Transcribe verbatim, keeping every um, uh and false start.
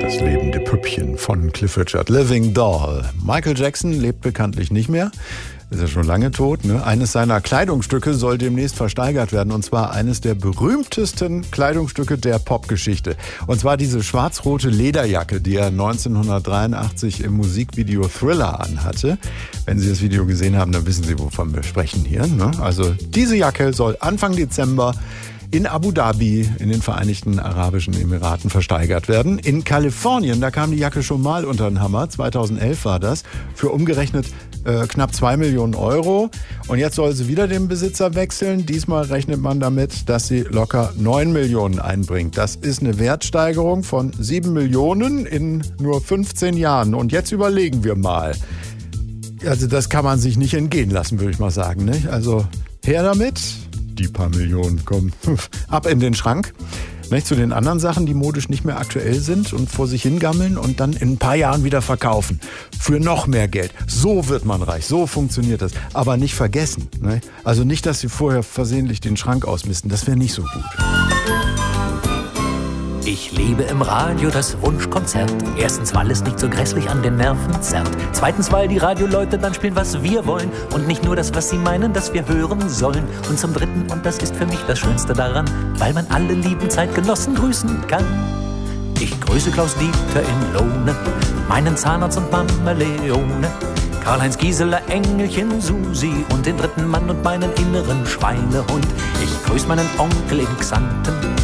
Das lebende Püppchen von Cliff Richard. Living Doll. Michael Jackson lebt bekanntlich nicht mehr. Ist ja schon lange tot. Ne? Eines seiner Kleidungsstücke soll demnächst versteigert werden. Und zwar eines der berühmtesten Kleidungsstücke der Popgeschichte. Und zwar diese schwarz-rote Lederjacke, die er neunzehnhundertdreiundachtzig im Musikvideo Thriller anhatte. Wenn Sie das Video gesehen haben, dann wissen Sie, wovon wir sprechen hier. Ne? Also diese Jacke soll Anfang Dezember in Abu Dhabi in den Vereinigten Arabischen Emiraten versteigert werden. In Kalifornien, da kam die Jacke schon mal unter den Hammer, zweitausendelf war das, für umgerechnet äh, knapp zwei Millionen Euro. Und jetzt soll sie wieder den Besitzer wechseln. Diesmal rechnet man damit, dass sie locker neun Millionen einbringt. Das ist eine Wertsteigerung von sieben Millionen in nur fünfzehn Jahren. Und jetzt überlegen wir mal. Also das kann man sich nicht entgehen lassen, würde ich mal sagen. Ne? Also her damit. Die paar Millionen kommen ab in den Schrank. Nicht zu den anderen Sachen, die modisch nicht mehr aktuell sind und vor sich hingammeln und dann in ein paar Jahren wieder verkaufen. Für noch mehr Geld. So wird man reich, so funktioniert das. Aber nicht vergessen. Ne? Also nicht, dass Sie vorher versehentlich den Schrank ausmisten. Das wäre nicht so gut. Ich liebe im Radio das Wunschkonzert. Erstens, weil es nicht so grässlich an den Nerven zerrt. Zweitens, weil die Radioleute dann spielen, was wir wollen. Und nicht nur das, was sie meinen, dass wir hören sollen. Und zum Dritten, und das ist für mich das Schönste daran, weil man alle lieben Zeitgenossen grüßen kann. Ich grüße Klaus Dieter in Lohne, meinen Zahnarzt und Mama Leone, Karl-Heinz Gieseler, Engelchen Susi und den dritten Mann und meinen inneren Schweinehund. Ich grüße meinen Onkel in Xanten,